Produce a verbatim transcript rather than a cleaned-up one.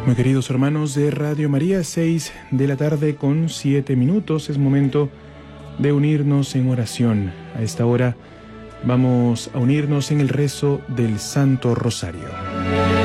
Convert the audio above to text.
Muy queridos hermanos de Radio María, seis de la tarde con siete minutos. Es momento de unirnos en oración. A esta hora vamos a unirnos en el rezo del Santo Rosario.